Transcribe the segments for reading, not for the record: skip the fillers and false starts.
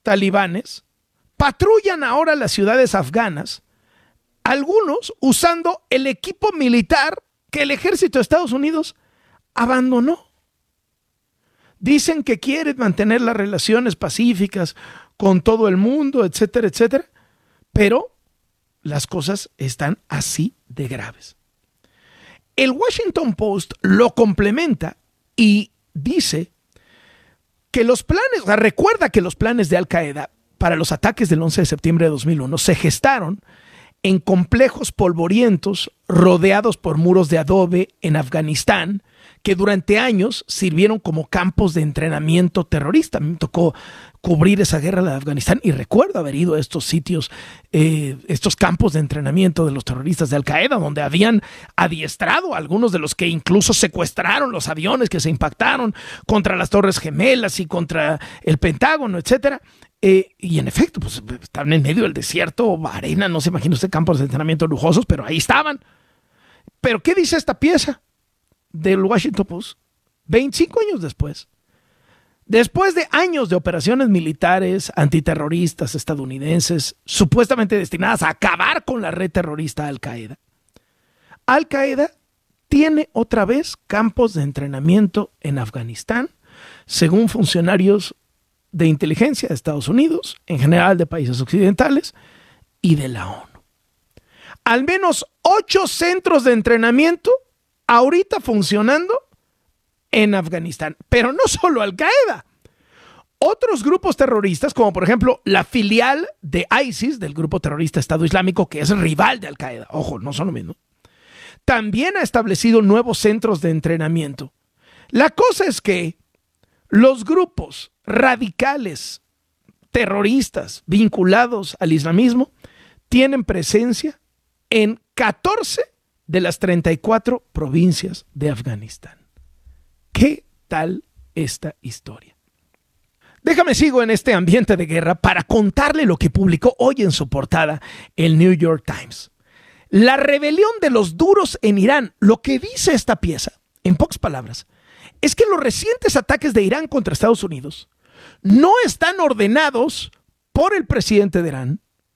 talibanes patrullan ahora las ciudades afganas, algunos usando el equipo militar que el ejército de Estados Unidos abandonó. Dicen que quieren mantener las relaciones pacíficas con todo el mundo, etcétera, etcétera, pero las cosas están así de graves. El Washington Post lo complementa y dice que recuerda que los planes de Al Qaeda para los ataques del 11 de septiembre de 2001 se gestaron en complejos polvorientos rodeados por muros de adobe en Afganistán, que durante años sirvieron como campos de entrenamiento terrorista. A mí me tocó cubrir esa guerra de Afganistán y recuerdo haber ido a estos sitios, estos campos de entrenamiento de los terroristas de Al Qaeda, donde habían adiestrado a algunos de los que incluso secuestraron los aviones que se impactaron contra las Torres Gemelas y contra el Pentágono, etcétera. Y en efecto, pues estaban en medio del desierto, arena, no se imagina usted campos de entrenamiento lujosos, pero ahí estaban. ¿Pero qué dice esta pieza del Washington Post? 25 años después de años de operaciones militares antiterroristas estadounidenses supuestamente destinadas a acabar con la red terrorista Al Qaeda, Al Qaeda tiene otra vez campos de entrenamiento en Afganistán, según funcionarios de inteligencia de Estados Unidos, en general de países occidentales y de la ONU. Al menos 8 centros de entrenamiento ahorita funcionando en Afganistán, pero no solo Al Qaeda. Otros grupos terroristas, como por ejemplo la filial de ISIS, del grupo terrorista Estado Islámico, que es rival de Al Qaeda, ojo, no son lo mismo, también ha establecido nuevos centros de entrenamiento. La cosa es que los grupos radicales terroristas vinculados al islamismo tienen presencia en 14 de las 34 provincias de Afganistán. ¿Qué tal esta historia? Déjame sigo en este ambiente de guerra para contarle lo que publicó hoy en su portada el New York Times. La rebelión de los duros en Irán. Lo que dice esta pieza, en pocas palabras, es que los recientes ataques de Irán contra Estados Unidos no están ordenados por el presidente de Irán,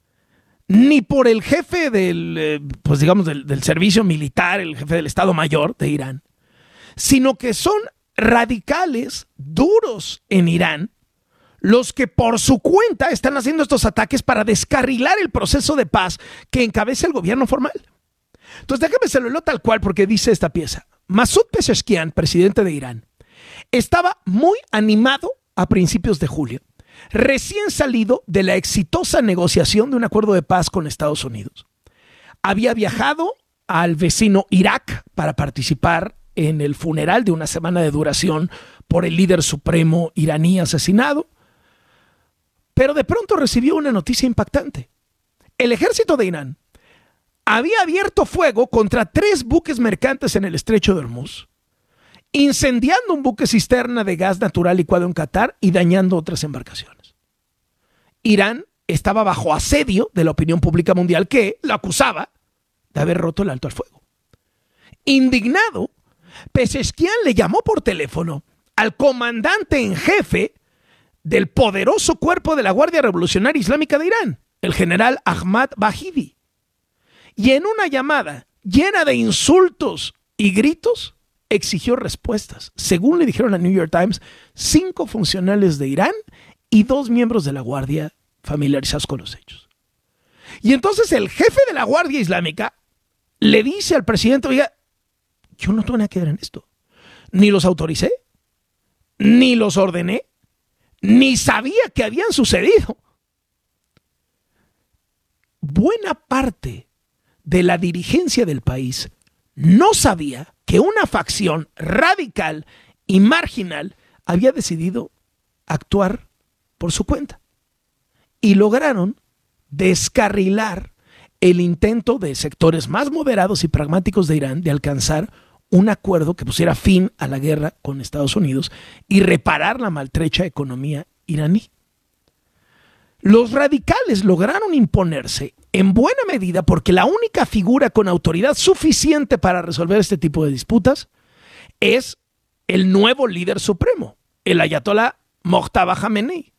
ni por el jefe del servicio militar, el jefe del Estado Mayor de Irán, sino que son radicales duros en Irán los que por su cuenta están haciendo estos ataques para descarrilar el proceso de paz que encabeza el gobierno formal. Entonces déjame se lo leo tal cual porque dice esta pieza. Masoud Pezeshkian, presidente de Irán, estaba muy animado a principios de julio, recién salido de la exitosa negociación de un acuerdo de paz con Estados Unidos. Había viajado al vecino Irak para participar en el funeral de una semana de duración por el líder supremo iraní asesinado, pero de pronto recibió una noticia impactante. El ejército de Irán había abierto fuego contra 3 buques mercantes en el estrecho de Hormuz, incendiando un buque cisterna de gas natural licuado en Qatar y dañando otras embarcaciones. Irán estaba bajo asedio de la opinión pública mundial que lo acusaba de haber roto el alto al fuego. Indignado, Pezeshkian le llamó por teléfono al comandante en jefe del poderoso cuerpo de la Guardia Revolucionaria Islámica de Irán, el general Ahmad Bahidi. Y en una llamada llena de insultos y gritos, exigió respuestas. Según le dijeron a New York Times, 5 funcionarios de Irán y 2 miembros de la Guardia familiarizados con los hechos. Y entonces el jefe de la Guardia Islámica le dice al presidente, oiga, yo no tuve nada que ver en esto. Ni los autoricé, ni los ordené, ni sabía que habían sucedido. Buena parte de la dirigencia del país no sabía que una facción radical y marginal había decidido actuar por su cuenta. Y lograron descarrilar el intento de sectores más moderados y pragmáticos de Irán de alcanzar un acuerdo que pusiera fin a la guerra con Estados Unidos y reparar la maltrecha economía iraní. Los radicales lograron imponerse en buena medida porque la única figura con autoridad suficiente para resolver este tipo de disputas es el nuevo líder supremo, el ayatolá Mojtaba Khamenei.